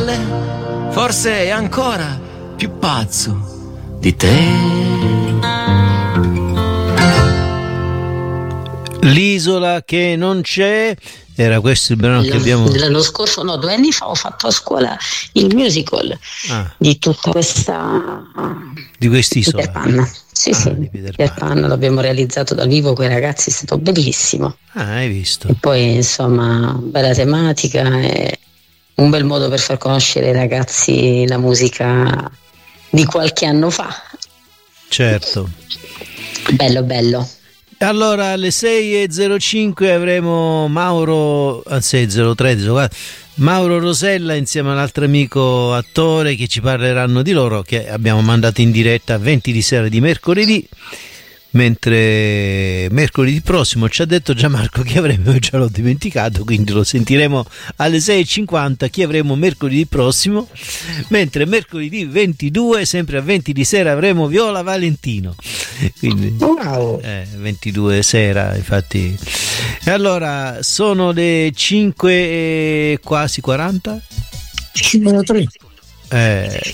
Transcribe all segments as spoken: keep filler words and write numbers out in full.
sole, forse è ancora più pazzo di te. L'isola che non c'è, era questo il brano che abbiamo. L'anno scorso, no, due anni fa ho fatto a scuola il musical ah. di tutta questa di quest'isola. Peter Pan. Sì, ah, sì, di Peter, Peter Pan. Pan l'abbiamo realizzato dal vivo con i ragazzi, è stato bellissimo. Ah, hai visto. E poi insomma, bella tematica e un bel modo per far conoscere ai ragazzi la musica di qualche anno fa. Certo. Bello, bello. Allora alle sei e zero cinque avremo Mauro, anzi sei e zero tre, Mauro Rosella insieme all'altro amico attore che ci parleranno di loro, che abbiamo mandato in diretta a venti di sera di mercoledì, mentre mercoledì prossimo ci ha detto Gianmarco che avremo, io già l'ho dimenticato, quindi lo sentiremo alle sei e cinquanta chi avremo mercoledì prossimo, mentre mercoledì ventidue sempre a venti di sera avremo Viola Valentino, quindi wow. eh, ventidue sera infatti. E allora sono le cinque e quasi quaranta, cinque e tre. eh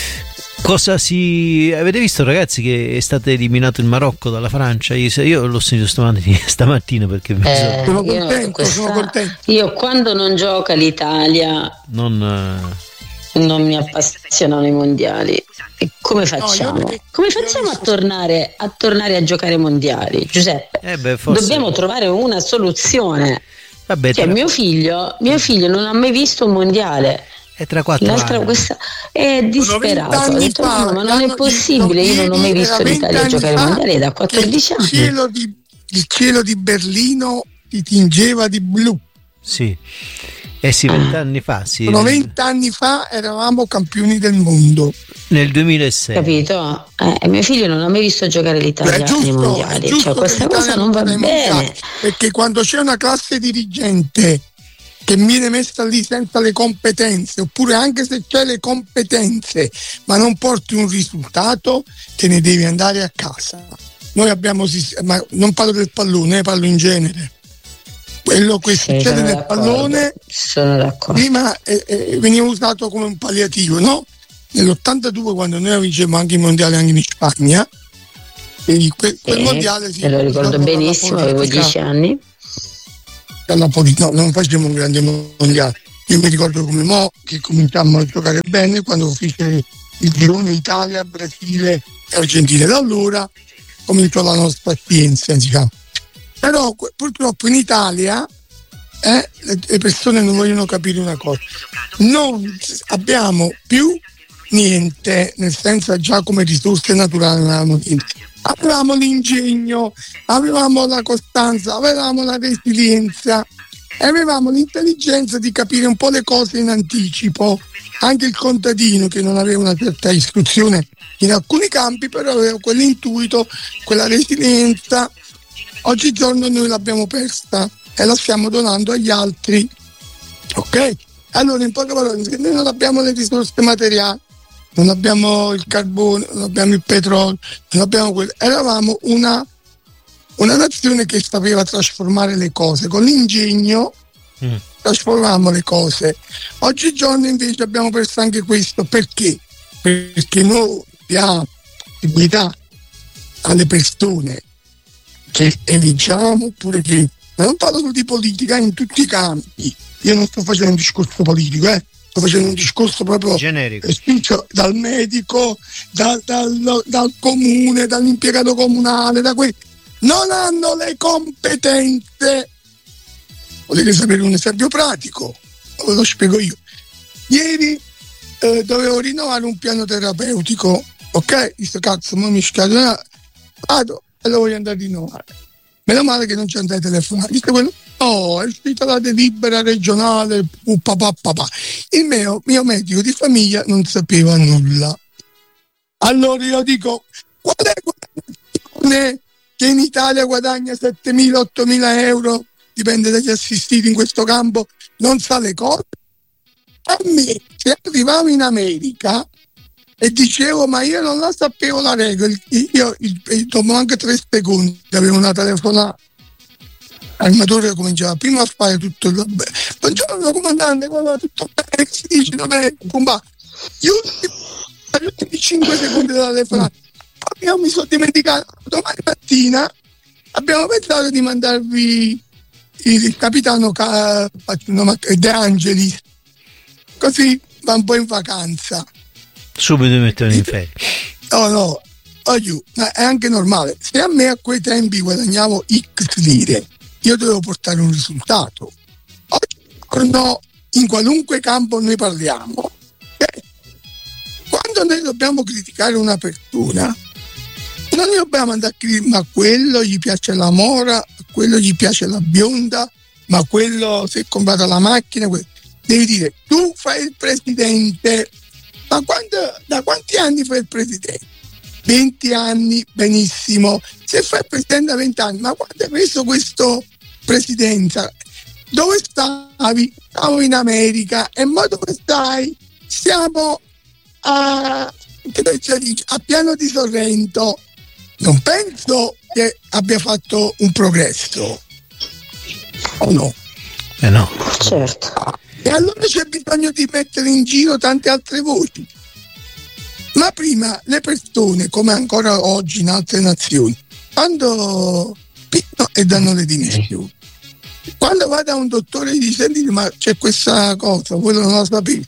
Cosa si. Avete visto, ragazzi, che è stato eliminato il Marocco dalla Francia? Io, io l'ho sentito stamattina, stamattina perché mi eh, sono io, contento, questa, sono contento. Io quando non gioca l'Italia non, non mi appassionano i mondiali. E come facciamo? No, io, come facciamo a tornare, a tornare a giocare ai mondiali, Giuseppe? Eh beh, forse... Dobbiamo trovare una soluzione. Vabbè, cioè, tra... mio figlio, mio figlio non ha mai visto un mondiale. È tra quattro L'altra, anni. questa è disperato. Ho detto, fa, no, ma non è possibile. Io non ho mai visto l'Italia giocare ai mondiali da quattordici anni. Il cielo di, il cielo di Berlino ti tingeva di blu. Sì. Eh sì, vent'anni fa. Sì. vent'anni fa eravamo campioni del mondo. Nel duemilasei. Capito? Eh, mio figlio non ha mai visto giocare l'Italia Beh, giusto, nei mondiali. Cioè, questa cosa non va bene. Mondiali, perché quando c'è una classe dirigente che viene messa lì senza le competenze, oppure anche se c'è le competenze ma non porti un risultato, te ne devi andare a casa. Noi abbiamo, ma non parlo del pallone, parlo in genere. Quello che sì, succede nel pallone prima eh, eh, veniva usato come un palliativo, no? Nell'ottantadue, quando noi vincemmo anche i mondiali anche in Spagna, e quel, quel sì, mondiale si me lo ricordo benissimo, avevo dieci anni. Dalla politica, no, non facciamo un grande mondiale. Io mi ricordo come mo che cominciammo a giocare bene quando fece il girone Italia, Brasile e Argentina. Da allora cominciò la nostra esperienza, diciamo. Però purtroppo in Italia eh, le, le persone non vogliono capire una cosa. Non abbiamo più niente, nel senso già come risorse naturali non avevamo niente. Avevamo l'ingegno, avevamo la costanza, avevamo la resilienza, avevamo l'intelligenza di capire un po' le cose in anticipo. Anche il contadino, che non aveva una certa istruzione in alcuni campi, però aveva quell'intuito, quella resilienza. Oggigiorno noi l'abbiamo persa e la stiamo donando agli altri. Ok? Allora, in poche parole, noi non abbiamo le risorse materiali, non abbiamo il carbone, non abbiamo il petrolio, non abbiamo quello. Eravamo una, una nazione che sapeva trasformare le cose. Con l'ingegno mm. trasformavamo le cose. Oggigiorno invece abbiamo perso anche questo. Perché? Perché noi diamo possibilità alle persone che eleggiamo, oppure che... Ma non parlo solo di politica, in tutti i campi. Io non sto facendo un discorso politico, eh. Sto facendo un discorso proprio generico, spinto dal medico, dal, dal, dal comune, dall'impiegato comunale, da quei non hanno le competenze. Volete sapere un esempio pratico? Ve lo spiego io. Ieri eh, dovevo rinnovare un piano terapeutico, ok? Questo cazzo, ma mi scade, vado e lo voglio andare a rinnovare. Meno male che non c'è andare a telefonare. Visto quello? No, è uscita la delibera regionale, uh, papà, papà. Il mio, mio medico di famiglia non sapeva nulla. Allora io dico, qual è quella che in Italia guadagna settemila ottomila euro, dipende dagli assistiti in questo campo, non sa le cose? A me, se arrivavo in America e dicevo, ma io non la sapevo la regola, io, io dopo anche tre secondi avevo una telefonata. l'armatore cominciava prima a fare tutto il buongiorno comandante, guarda, tutto bene, che si dice, dov'è, comba. Gli ultimi, gli ultimi cinque secondi della telefonata, io mi sono dimenticato, domani mattina abbiamo pensato di mandarvi il capitano Ca- De Angelis, così va un po' in vacanza. Subito mettono in ferie. No, no, aiuto, ma è anche normale. Se a me a quei tempi guadagnavo X lire, io dovevo portare un risultato. Oggi no, in qualunque campo noi parliamo, eh, quando noi dobbiamo criticare una persona, non ne dobbiamo andare a criticare, ma a quello gli piace la mora, a quello gli piace la bionda, ma quello si è comprato la macchina, quello. Devi dire, tu fai il presidente, ma quando, da quanti anni fai il presidente? venti anni, benissimo. Se fai il presidente da venti anni, ma quando hai preso questa presidenza, dove stavi? Stavo in America. E ma dove stai? Siamo a, a Piano di Sorrento. Non penso che abbia fatto un progresso, o no? Eh no. Certo. E allora c'è bisogno di mettere in giro tante altre voci. Ma prima le persone, come ancora oggi in altre nazioni, quando pigliano e danno le dimissioni, quando va da un dottore e gli dice, senti, ma c'è questa cosa, voi non la sapete,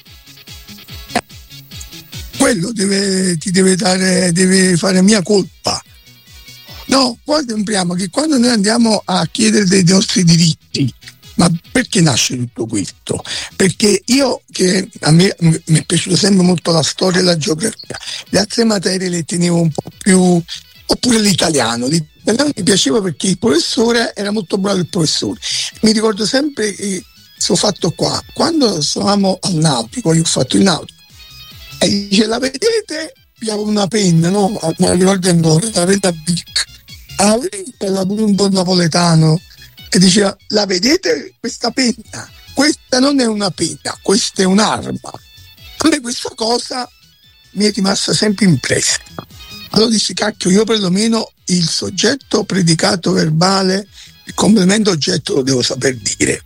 quello deve, ti deve dare, deve fare mia colpa. No, qua sembriamo che quando noi andiamo a chiedere dei nostri diritti, ma perché nasce tutto questo? Perché io, che a me mi è piaciuta sempre molto la storia e la geografia, le altre materie le tenevo un po' più, oppure l'italiano. L'italiano mi piaceva perché il professore era molto bravo, il professore. Mi ricordo sempre che questo fatto qua, quando stavamo al nautico, io ho fatto il nautico, e dice, la vedete? Abbiamo una penna, no? Non ricordo ancora, la penna Bic. Ah, era pure un buon napoletano. E diceva, la vedete questa penna? Questa non è una penna, questa è un'arma. A me questa cosa mi è rimasta sempre impressa. Allora dissi, cacchio, io perlomeno il soggetto predicato verbale, il complemento oggetto lo devo saper dire.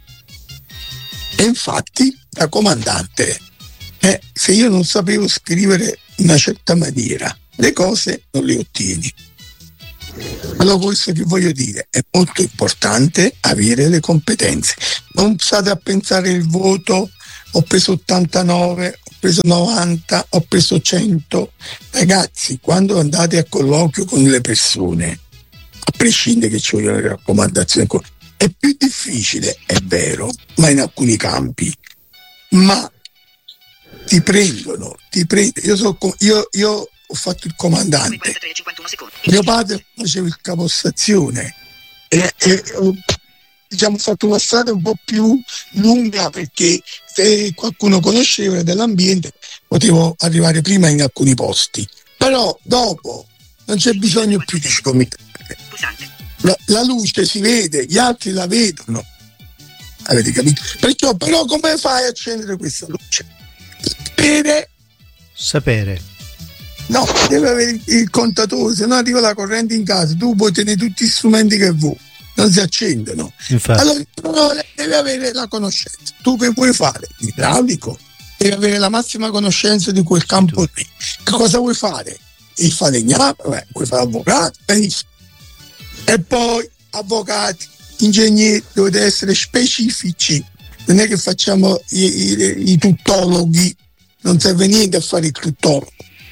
E infatti, da comandante, eh, se io non sapevo scrivere in una certa maniera, le cose non le ottieni. Allora questo che voglio dire, è molto importante avere le competenze. Non state a pensare il voto, ho preso ottantanove, ho preso novanta, ho preso cento. Ragazzi, quando andate a colloquio con le persone, a prescindere che ci vogliono le raccomandazioni, è più difficile, è vero, ma in alcuni campi, ma ti prendono, ti prendono. Io, so, io, io ho fatto il comandante, mio padre faceva il capostazione e, e diciamo ho fatto una strada un po' più lunga, perché se qualcuno conosceva dell'ambiente potevo arrivare prima in alcuni posti, però dopo non c'è bisogno più di scomitare. La, la luce si vede, gli altri la vedono, avete capito? Perciò però come fai a accendere questa luce? Sapere sapere no, deve avere il contatore, se no arriva la corrente in casa, tu puoi tenere tutti gli strumenti che vuoi, non si accendono. Infatti. Allora però devi avere la conoscenza. Tu che vuoi fare? L'idraulico, devi avere la massima conoscenza di quel campo lì. Che cosa vuoi fare? Il falegname, beh, vuoi fare avvocato, benissimo. E poi avvocati, ingegneri, dovete essere specifici, non è che facciamo i, i, i tuttologhi, non serve niente a fare il tuttologo.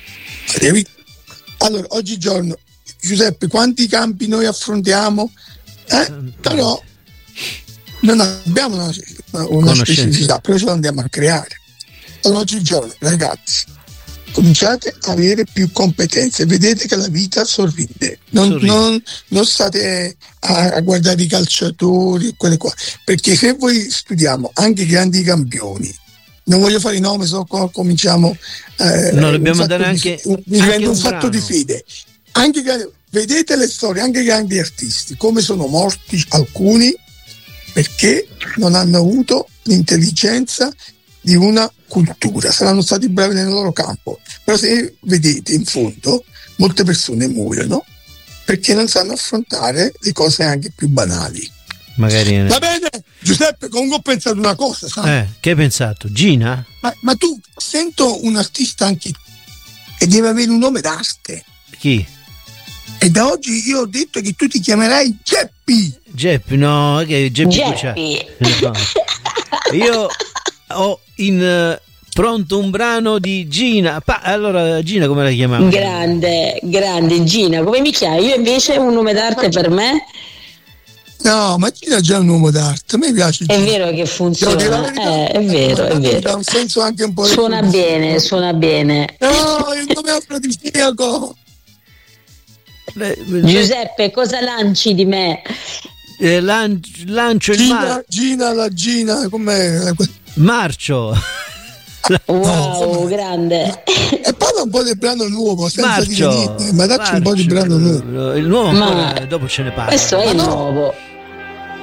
Allora oggigiorno, Giuseppe, quanti campi noi affrontiamo, eh? Però non abbiamo una, una specificità, però ce la andiamo a creare. Allora oggigiorno, ragazzi, cominciate a avere più competenze, vedete che la vita sorride, non, non, non state a, a guardare i calciatori e quelle qua, perché se voi studiamo anche i grandi campioni, non voglio fare i nomi, so qua cominciamo eh, no, dobbiamo dare anche mi diventa un, un fatto di fede. Anche vedete le storie, anche i grandi artisti come sono morti alcuni perché non hanno avuto l'intelligenza di una cultura, saranno stati bravi nel loro campo, però se vedete in fondo molte persone muoiono perché non sanno affrontare le cose anche più banali. magari. Va bene, Giuseppe, comunque ho pensato una cosa, sai? Eh, che hai pensato? Gina? Ma, ma tu sento un artista anche e deve avere un nome d'arte. Chi? E da oggi io ho detto che tu ti chiamerai Geppi. Geppi, no, che Geppi Geppi. No. Io ho in eh, pronto un brano di Gina. Pa- allora, Gina come la chiamiamo? Grande, grande Gina, come mi chiami? Io invece un nome d'arte per me. No, ma Gina ha già un uomo d'arte, a me piace È Gina. vero che funziona, Devo dire la verità. eh, è vero, è Ha vero. un senso anche un po' Suona bene, suona bene. No, il nome afrodisiaco. Giuseppe, cosa lanci di me? Eh, lan- lancio il Gina, mar- Gina, la Gina, com'è? marcio. Wow, No, grande. E parla un po' del brano nuovo, senza Marcio, dire niente, ma dacci un po' di Marcio. brano nuovo. Il nuovo Ma- ancora, dopo ce ne parlo. Questo è il no. nuovo.